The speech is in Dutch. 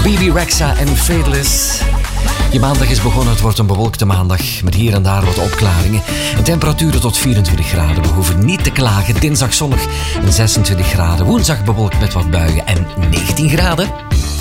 Bebe Rexha en Fadeless. Je maandag is begonnen, het wordt een bewolkte maandag met hier en daar wat opklaringen. En temperaturen tot 24 graden. We hoeven niet te klagen. Dinsdag zonnig en 26 graden. Woensdag bewolkt met wat buien en 19 graden.